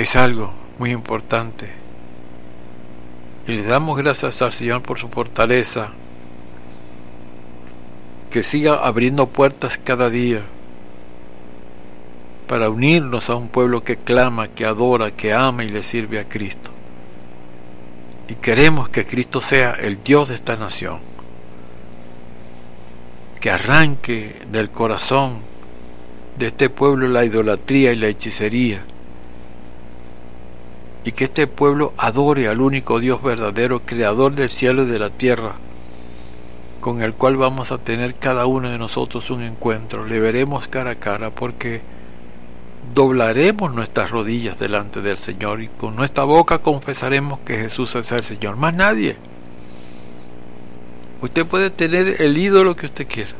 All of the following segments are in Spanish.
es algo muy importante. Y le damos gracias al Señor por su fortaleza, que siga abriendo puertas cada día para unirnos a un pueblo que clama, que adora, que ama y le sirve a Cristo. Y queremos que Cristo sea el Dios de esta nación, que arranque del corazón de este pueblo la idolatría y la hechicería, y que este pueblo adore al único Dios verdadero, creador del cielo y de la tierra, con el cual vamos a tener cada uno de nosotros un encuentro. Le veremos cara a cara, porque doblaremos nuestras rodillas delante del Señor y con nuestra boca confesaremos que Jesús es el Señor. Más nadie. Usted puede tener el ídolo que usted quiera,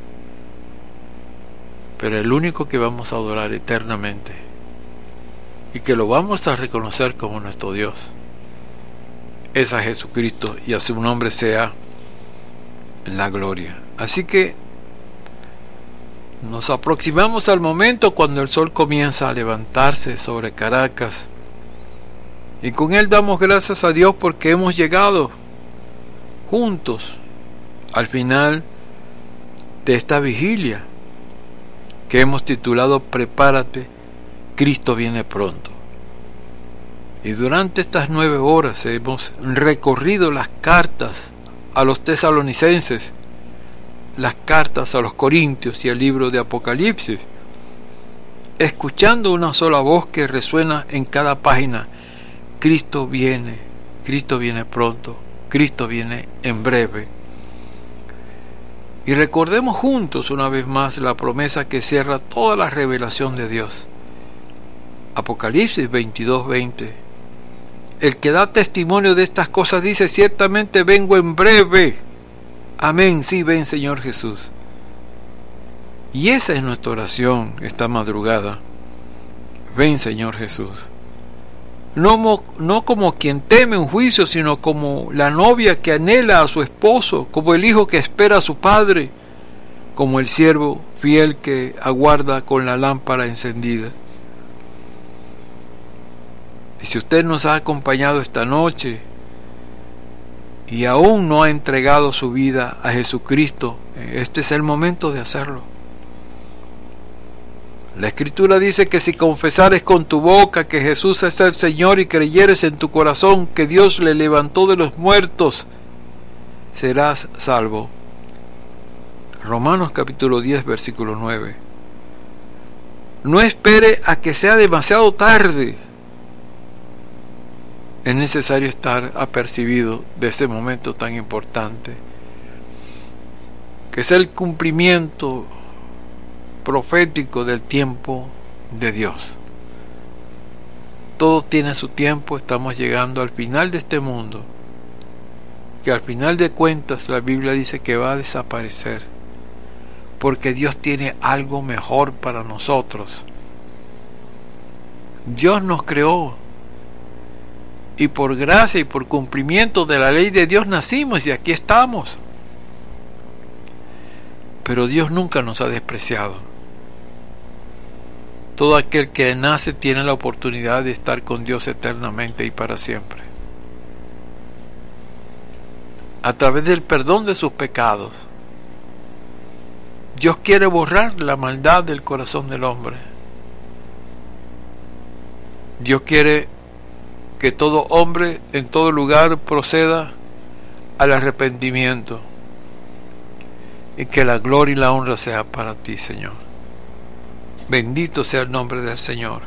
pero el único que vamos a adorar eternamente y que lo vamos a reconocer como nuestro Dios es a Jesucristo, y a su nombre sea la gloria. Así que nos aproximamos al momento cuando el sol comienza a levantarse sobre Caracas, y con él damos gracias a Dios porque hemos llegado juntos al final de esta vigilia que hemos titulado Prepárate, Cristo viene pronto. Y durante estas 9 horas hemos recorrido las cartas a los tesalonicenses, las cartas a los corintios y el libro de Apocalipsis, escuchando una sola voz que resuena en cada página: Cristo viene pronto, Cristo viene en breve. Y recordemos juntos una vez más la promesa que cierra toda la revelación de Dios. Apocalipsis 22:20. El que da testimonio de estas cosas dice: ciertamente vengo en breve. Amén, sí, ven Señor Jesús. Y esa es nuestra oración esta madrugada: ven Señor Jesús. No como quien teme un juicio, sino como la novia que anhela a su esposo, como el hijo que espera a su padre, como el siervo fiel que aguarda con la lámpara encendida. Y si usted nos ha acompañado esta noche y aún no ha entregado su vida a Jesucristo, este es el momento de hacerlo. La Escritura dice que si confesares con tu boca que Jesús es el Señor y creyeres en tu corazón que Dios le levantó de los muertos, serás salvo. Romanos capítulo 10, versículo 9. No espere a que sea demasiado tarde. Es necesario estar apercibido de ese momento tan importante, que es el cumplimiento profético del tiempo de Dios. Todo tiene su tiempo. Estamos llegando al final de este mundo, que al final de cuentas la Biblia dice que va a desaparecer, porque Dios tiene algo mejor para nosotros. Dios nos creó, y por gracia y por cumplimiento de la ley de Dios nacimos, y aquí estamos. Pero Dios nunca nos ha despreciado. Todo aquel que nace tiene la oportunidad de estar con Dios eternamente y para siempre, a través del perdón de sus pecados. Dios quiere borrar la maldad del corazón del hombre. Dios quiere que todo hombre en todo lugar proceda al arrepentimiento, y que la gloria y la honra sea para ti, Señor. Bendito sea el nombre del Señor.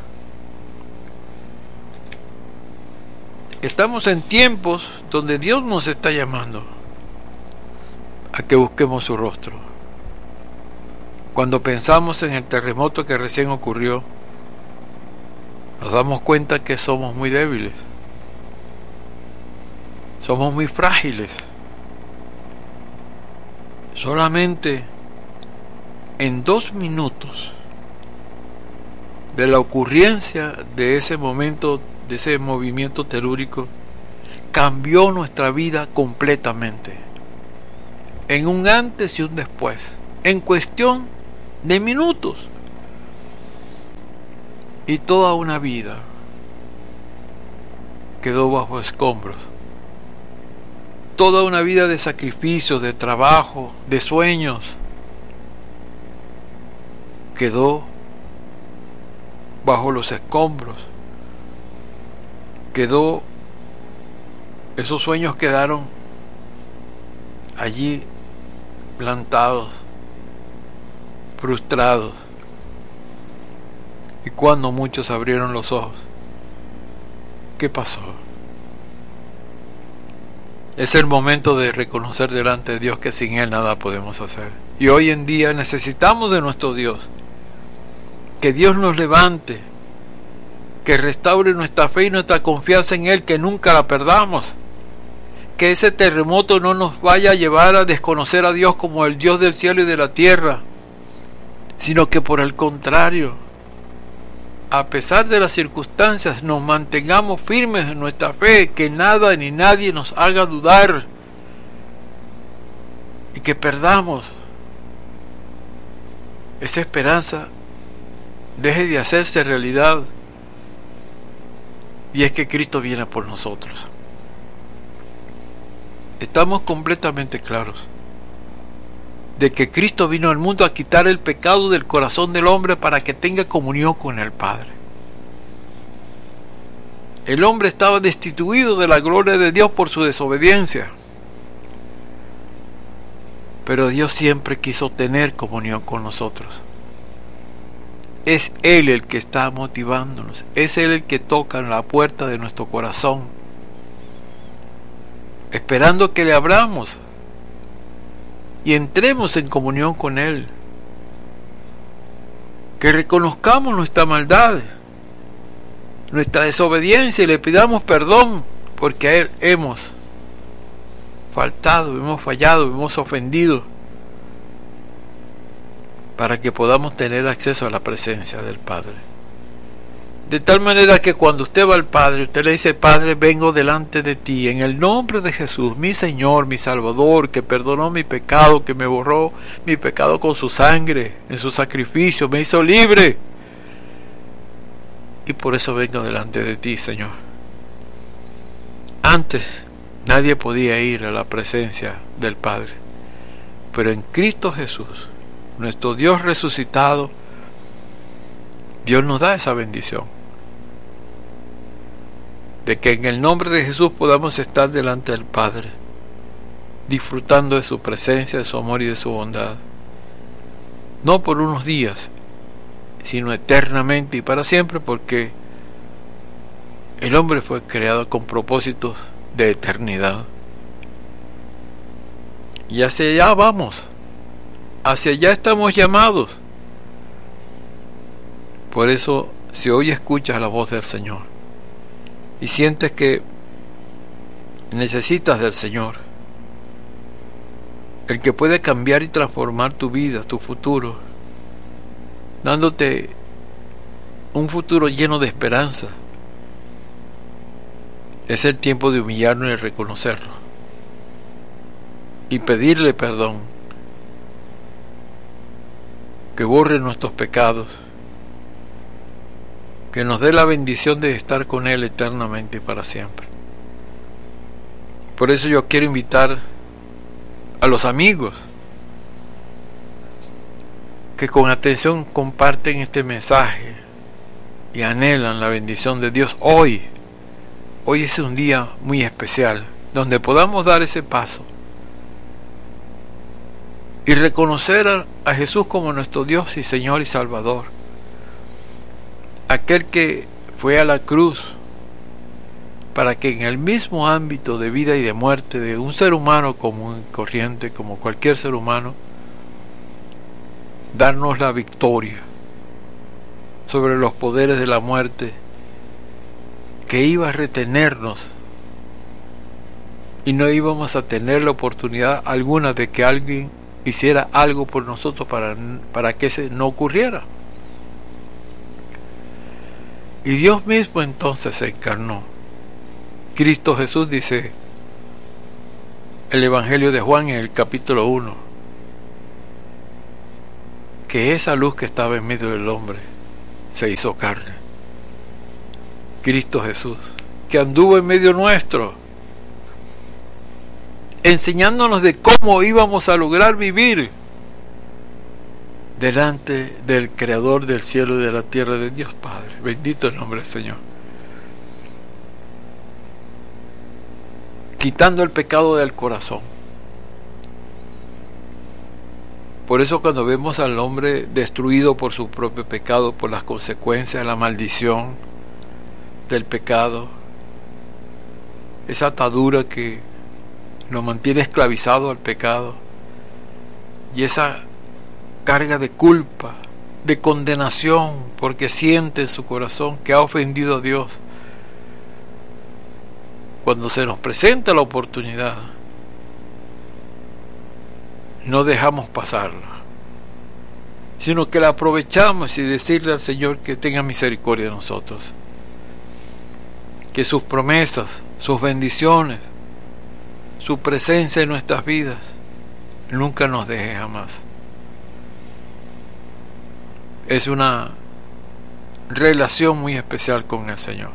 Estamos en tiempos donde Dios nos está llamando a que busquemos su rostro. Cuando pensamos en el terremoto que recién ocurrió, nos damos cuenta que somos muy débiles, somos muy frágiles. Solamente en 2 minutos de la ocurrencia de ese momento, de ese movimiento telúrico, cambió nuestra vida completamente, en un antes y un después, en cuestión de minutos. Y toda una vida quedó bajo escombros. Toda una vida de sacrificios, de trabajo, de sueños, quedó bajo los escombros. Esos sueños quedaron allí plantados, frustrados. Y cuando muchos abrieron los ojos, ¿qué pasó? Es el momento de reconocer delante de Dios que sin Él nada podemos hacer. Y hoy en día necesitamos de nuestro Dios. Que Dios nos levante, que restaure nuestra fe y nuestra confianza en Él, que nunca la perdamos. Que ese terremoto no nos vaya a llevar a desconocer a Dios como el Dios del cielo y de la tierra, sino que por el contrario, a pesar de las circunstancias, nos mantengamos firmes en nuestra fe, que nada ni nadie nos haga dudar y que perdamos esa esperanza, deje de hacerse realidad, y es que Cristo viene por nosotros. Estamos completamente claros de que Cristo vino al mundo a quitar el pecado del corazón del hombre para que tenga comunión con el Padre. El hombre estaba destituido de la gloria de Dios por su desobediencia, pero Dios siempre quiso tener comunión con nosotros. Es Él el que está motivándonos, es Él el que toca en la puerta de nuestro corazón, esperando que le abramos y entremos en comunión con Él, que reconozcamos nuestra maldad, nuestra desobediencia, y le pidamos perdón porque a Él hemos faltado, hemos fallado, hemos ofendido, para que podamos tener acceso a la presencia del Padre. De tal manera que cuando usted va al Padre, usted le dice: Padre, vengo delante de ti en el nombre de Jesús, mi Señor, mi Salvador, que perdonó mi pecado, que me borró mi pecado con su sangre, en su sacrificio, me hizo libre. Y por eso vengo delante de ti, Señor. Antes nadie podía ir a la presencia del Padre, pero en Cristo Jesús, nuestro Dios resucitado, Dios nos da esa bendición de que en el nombre de Jesús podamos estar delante del Padre, disfrutando de su presencia, de su amor y de su bondad, no por unos días, sino eternamente y para siempre, porque el hombre fue creado con propósitos de eternidad. Y hacia allá vamos, hacia allá estamos llamados. Por eso, si hoy escuchas la voz del Señor y sientes que necesitas del Señor, el que puede cambiar y transformar tu vida, tu futuro, dándote un futuro lleno de esperanza, es el tiempo de humillarnos y reconocerlo y pedirle perdón, que borre nuestros pecados, que nos dé la bendición de estar con Él eternamente y para siempre. Por eso yo quiero invitar a los amigos que con atención comparten este mensaje y anhelan la bendición de Dios. Hoy es un día muy especial, donde podamos dar ese paso y reconocer a Jesús como nuestro Dios y Señor y Salvador, aquel que fue a la cruz para que en el mismo ámbito de vida y de muerte de un ser humano común y corriente, como cualquier ser humano, darnos la victoria sobre los poderes de la muerte que iba a retenernos, y no íbamos a tener la oportunidad alguna de que alguien hiciera algo por nosotros para que eso no ocurriera. Y Dios mismo entonces se encarnó. Cristo Jesús, dice el Evangelio de Juan en el capítulo 1, que esa luz que estaba en medio del hombre se hizo carne. Cristo Jesús que anduvo en medio nuestro, enseñándonos de cómo íbamos a lograr vivir delante del Creador del cielo y de la tierra, de Dios Padre. Bendito el nombre del Señor. Quitando el pecado del corazón. Por eso cuando vemos al hombre destruido por su propio pecado, por las consecuencias, la maldición del pecado, esa atadura que nos mantiene esclavizado al pecado, y esa carga de culpa, de condenación, porque siente en su corazón que ha ofendido a Dios. Cuando se nos presenta la oportunidad, no dejamos pasarla, sino que la aprovechamos y decirle al Señor que tenga misericordia de nosotros, que sus promesas, sus bendiciones, su presencia en nuestras vidas nunca nos deje jamás. Es una relación muy especial con el Señor.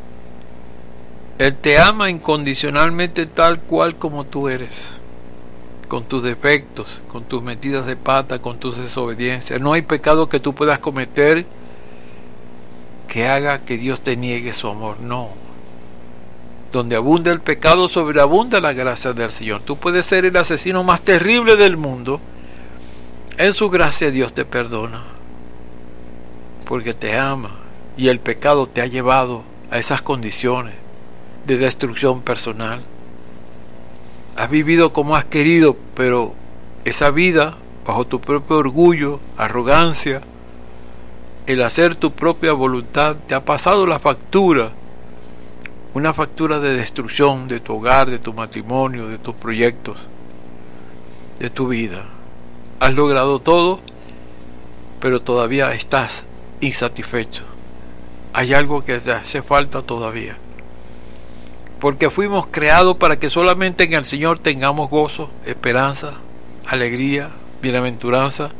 Él te ama incondicionalmente tal cual como tú eres, con tus defectos, con tus metidas de pata, con tus desobediencias. No hay pecado que tú puedas cometer que haga que Dios te niegue su amor. No. Donde abunda el pecado, sobreabunda la gracia del Señor. Tú puedes ser el asesino más terrible del mundo. En su gracia Dios te perdona, porque te ama, y el pecado te ha llevado a esas condiciones de destrucción personal. Has vivido como has querido, pero esa vida, bajo tu propio orgullo, arrogancia, el hacer tu propia voluntad, te ha pasado la factura, una factura de destrucción de tu hogar, de tu matrimonio, de tus proyectos, de tu vida. Has logrado todo, pero todavía estás insatisfecho. Hay algo que te hace falta todavía, porque fuimos creados para que solamente en el Señor tengamos gozo, esperanza, alegría, bienaventuranza.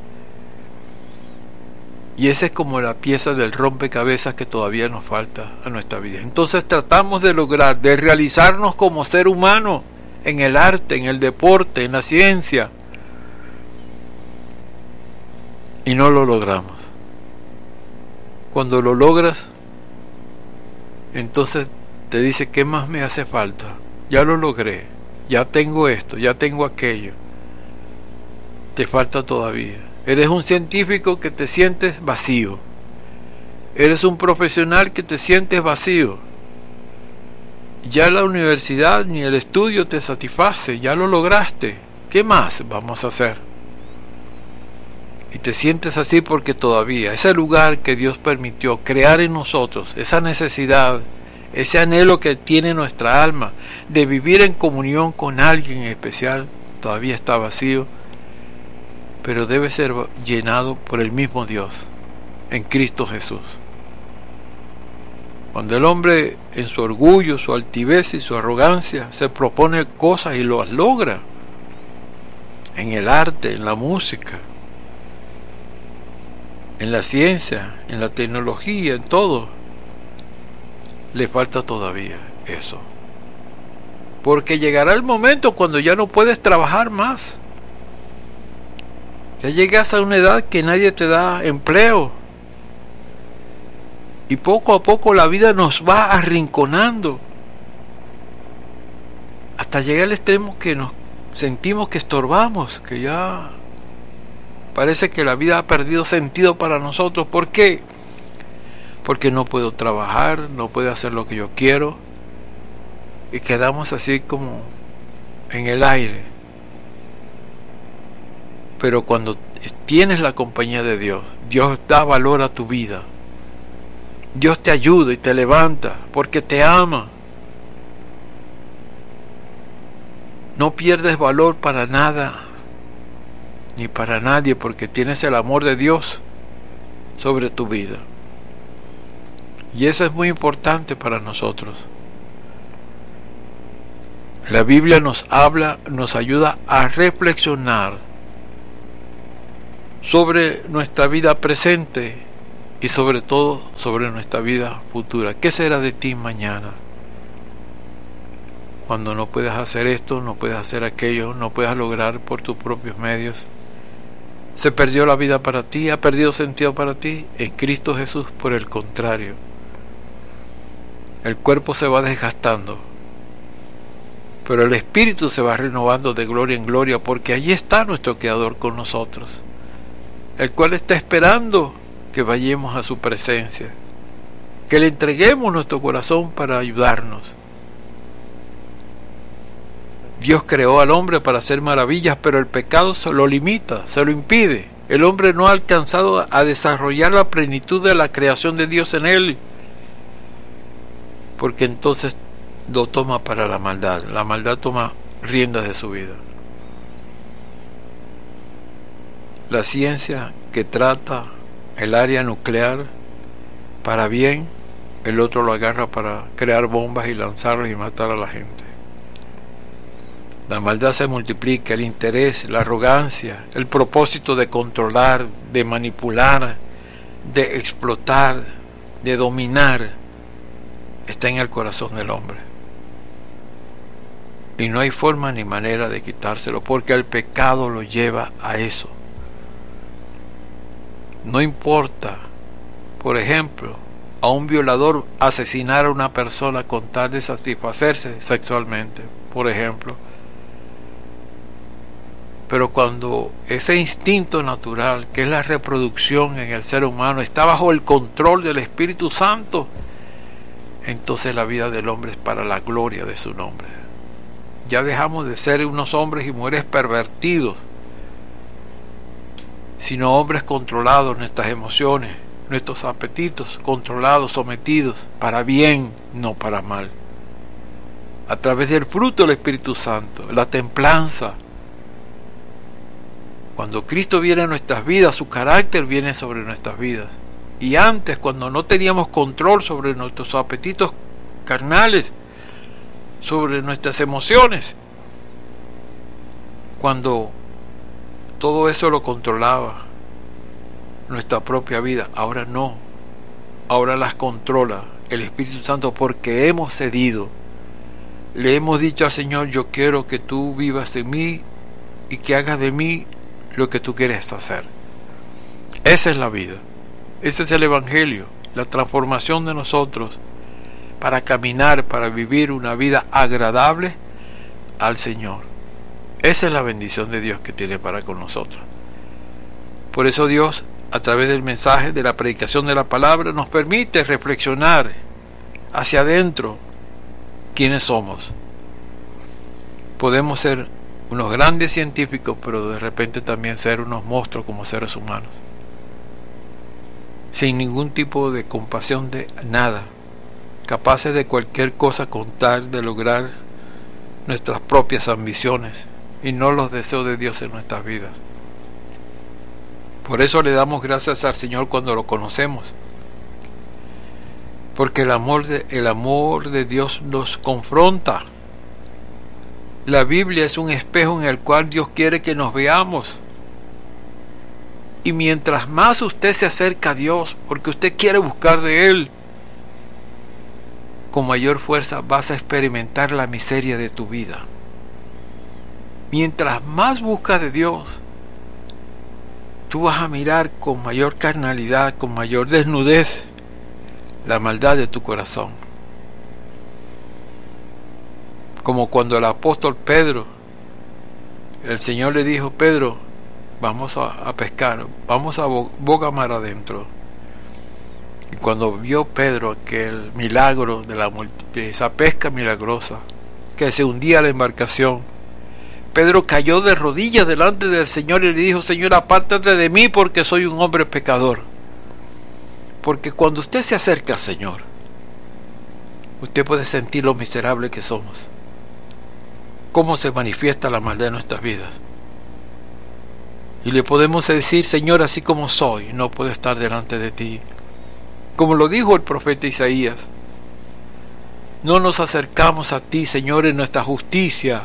Y esa es como la pieza del rompecabezas que todavía nos falta a nuestra vida. Entonces tratamos de lograr, de realizarnos como ser humano en el arte, en el deporte, en la ciencia, y no lo logramos. Cuando lo logras, entonces te dice, ¿qué más me hace falta? Ya lo logré, ya tengo esto, ya tengo aquello. Te falta todavía. Eres un científico que te sientes vacío. Eres un profesional que te sientes vacío. Ya la universidad ni el estudio te satisface, ya lo lograste. ¿Qué más vamos a hacer? Y te sientes así porque todavía ese lugar que Dios permitió crear en nosotros, esa necesidad, ese anhelo que tiene nuestra alma de vivir en comunión con alguien especial, todavía está vacío, pero debe ser llenado por el mismo Dios en Cristo Jesús. Cuando el hombre en su orgullo, su altivez y su arrogancia se propone cosas y las logra, en el arte, en la música, en la ciencia, en la tecnología, en todo, le falta todavía eso, porque llegará el momento cuando ya no puedes trabajar más. Ya llegas a una edad que nadie te da empleo, y poco a poco la vida nos va arrinconando hasta llegar al extremo que nos sentimos que estorbamos, que ya parece que la vida ha perdido sentido para nosotros. ¿Por qué? Porque no puedo trabajar, no puedo hacer lo que yo quiero, y quedamos así como en el aire. Pero cuando tienes la compañía de Dios, Dios da valor a tu vida. Dios te ayuda y te levanta porque te ama. No pierdes valor para nada, ni para nadie, porque tienes el amor de Dios sobre tu vida. Y eso es muy importante para nosotros. La Biblia nos habla, nos ayuda a reflexionar sobre nuestra vida presente y sobre todo sobre nuestra vida futura. ¿Qué será de ti mañana? cuando no puedes hacer esto, no puedes hacer aquello, no puedes lograr por tus propios medios. ¿Se perdió la vida para ti? ¿Ha perdido sentido para ti? En Cristo Jesús, por el contrario. El cuerpo se va desgastando, pero el espíritu se va renovando de gloria en gloria, porque allí está nuestro Creador con nosotros, el cual está esperando que vayamos a su presencia, que le entreguemos nuestro corazón para ayudarnos. Dios creó al hombre para hacer maravillas, pero el pecado se lo limita, se lo impide. El hombre no ha alcanzado a desarrollar la plenitud de la creación de Dios en él, porque entonces lo toma para la maldad. La maldad toma riendas de su vida. La ciencia que trata el área nuclear para bien, el otro lo agarra para crear bombas y lanzarlos y matar a la gente. La maldad se multiplica, el interés, la arrogancia, el propósito de controlar, de manipular, de explotar, de dominar, está en el corazón del hombre. Y no hay forma ni manera de quitárselo, porque el pecado lo lleva a eso. No importa, por ejemplo, a un violador asesinar a una persona con tal de satisfacerse sexualmente, por ejemplo. Pero cuando ese instinto natural, que es la reproducción en el ser humano, está bajo el control del Espíritu Santo, entonces la vida del hombre es para la gloria de su nombre. Ya dejamos de ser unos hombres y mujeres pervertidos, sino hombres controlados, nuestras emociones, nuestros apetitos controlados, sometidos, para bien, no para mal. A través del fruto del Espíritu Santo, la templanza. Cuando Cristo viene a nuestras vidas, su carácter viene sobre nuestras vidas. Y antes, cuando no teníamos control sobre nuestros apetitos carnales, sobre nuestras emociones, cuando todo eso lo controlaba nuestra propia vida, ahora no. Ahora las controla el Espíritu Santo, porque hemos cedido. Le hemos dicho al Señor: yo quiero que tú vivas en mí y que hagas de mí lo que tú quieres hacer. Esa es la vida, ese es el Evangelio, la transformación de nosotros para caminar, para vivir una vida agradable al Señor. Esa es la bendición de Dios que tiene para con nosotros. Por eso Dios, a través del mensaje, de la predicación de la palabra, nos permite reflexionar hacia adentro quiénes somos. Podemos ser unos grandes científicos, pero de repente también ser unos monstruos como seres humanos, sin ningún tipo de compasión de nada, capaces de cualquier cosa con tal de lograr nuestras propias ambiciones y no los deseos de Dios en nuestras vidas. Por eso le damos gracias al Señor cuando lo conocemos, porque el amor de Dios nos confronta. La Biblia es un espejo en el cual Dios quiere que nos veamos. Y mientras más usted se acerca a Dios, porque usted quiere buscar de Él, con mayor fuerza vas a experimentar la miseria de tu vida. Mientras más buscas de Dios, tú vas a mirar con mayor carnalidad, con mayor desnudez, la maldad de tu corazón. Como cuando el apóstol Pedro, el Señor le dijo: Pedro, vamos a pescar, vamos a boga mar adentro. Y cuando vio Pedro aquel milagro de esa pesca milagrosa, que se hundía la embarcación, Pedro cayó de rodillas delante del Señor y le dijo: Señor, apártate de mí, porque soy un hombre pecador. Porque cuando usted se acerca al Señor, usted puede sentir lo miserable que somos, cómo se manifiesta la maldad en nuestras vidas. Y le podemos decir: Señor, así como soy, no puedo estar delante de ti. Como lo dijo el profeta Isaías: no nos acercamos a ti, Señor, en nuestra justicia,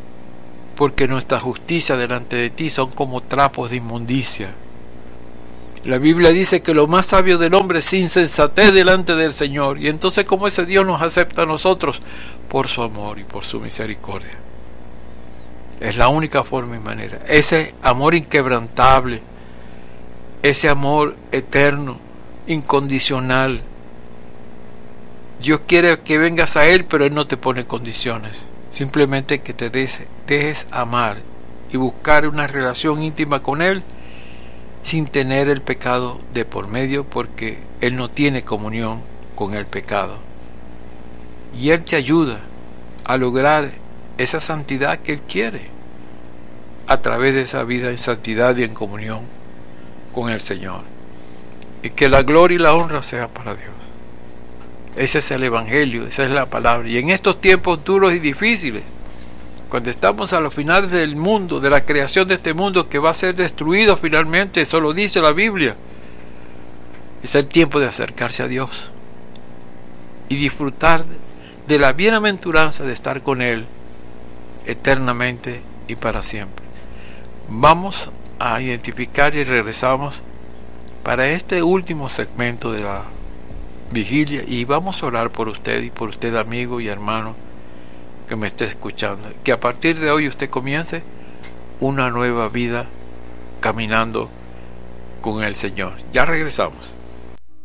porque nuestra justicia delante de ti son como trapos de inmundicia. La Biblia dice que lo más sabio del hombre es insensatez delante del Señor. Y entonces, ¿cómo ese Dios nos acepta a nosotros? Por su amor y por su misericordia. Es la única forma y manera. Ese amor inquebrantable, ese amor eterno, incondicional. Dios quiere que vengas a Él, pero Él no te pone condiciones. Simplemente que te dejes amar y buscar una relación íntima con Él sin tener el pecado de por medio, porque Él no tiene comunión con el pecado. Y Él te ayuda a lograr esa santidad que Él quiere a través de esa vida en santidad y en comunión con el Señor. Y que la gloria y la honra sea para Dios. Ese es el Evangelio, esa es la palabra. Y en estos tiempos duros y difíciles, cuando estamos a los finales del mundo, de la creación de este mundo que va a ser destruido finalmente, eso lo dice la Biblia, es el tiempo de acercarse a Dios y disfrutar de la bienaventuranza de estar con Él eternamente y para siempre. Vamos a identificar y regresamos para este último segmento de la vigilia y vamos a orar por usted y por usted, amigo y hermano que me esté escuchando, que a partir de hoy usted comience una nueva vida caminando con el Señor. Ya regresamos.